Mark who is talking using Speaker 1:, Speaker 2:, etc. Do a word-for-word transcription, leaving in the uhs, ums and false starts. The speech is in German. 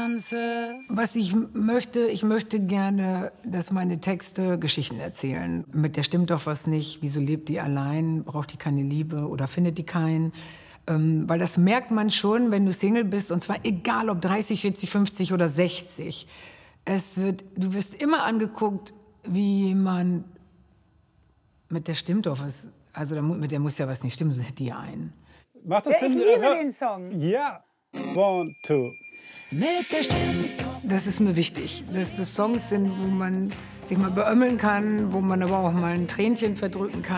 Speaker 1: tanze.
Speaker 2: Was ich möchte, ich möchte gerne, dass meine Texte Geschichten erzählen. Mit der stimmt doch was nicht. Wieso lebt die allein? Braucht die keine Liebe oder findet die keinen? Ähm, weil das merkt man schon, wenn du Single bist. Und zwar egal, ob dreißig, vierzig, fünfzig oder sechzig. Es wird, du wirst immer angeguckt, wie jemand, mit der stimmt doch was. Also mit der muss ja was nicht stimmen, so hätte die einen.
Speaker 3: Macht das
Speaker 4: Ja,
Speaker 3: Sinn?
Speaker 4: ich liebe den Song.
Speaker 3: Ja. One, two.
Speaker 1: Mit der Stimme.
Speaker 2: Das ist mir wichtig, dass das Songs sind, wo man sich mal beömmeln kann, wo man aber auch mal ein Tränchen verdrücken kann.